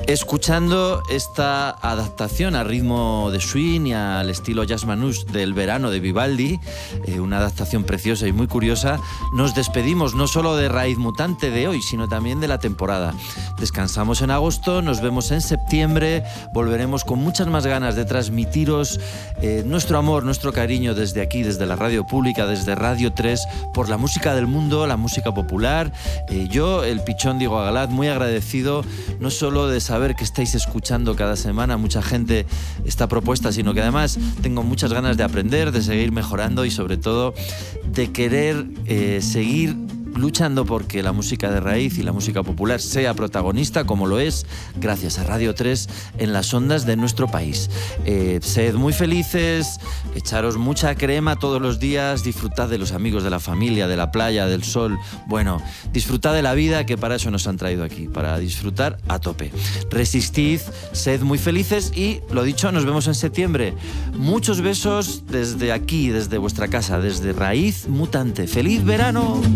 Escuchando esta adaptación a ritmo de swing y al estilo jazz manouche del Verano de Vivaldi, una adaptación preciosa y muy curiosa, nos despedimos no solo de Raíz Mutante de hoy, sino también de la temporada. Descansamos en agosto, nos vemos en septiembre, volveremos con muchas más ganas de transmitiros nuestro amor, nuestro cariño desde aquí, desde la radio pública, desde Radio 3, por la música del mundo, la música popular. Yo, el Pichón Diego Agalad, muy agradecido no solo de saber que estáis escuchando cada semana mucha gente esta propuesta, sino que además tengo muchas ganas de aprender, de seguir mejorando y sobre todo de querer seguir luchando porque la música de raíz y la música popular sea protagonista, como lo es, gracias a Radio 3, en las ondas de nuestro país. Sed muy felices, echaros mucha crema todos los días, disfrutad de los amigos, de la familia, de la playa, del sol. Bueno, disfrutad de la vida, que para eso nos han traído aquí, para disfrutar a tope. Resistid, sed muy felices y, lo dicho, nos vemos en septiembre. Muchos besos desde aquí, desde vuestra casa, desde Raíz Mutante. ¡Feliz verano!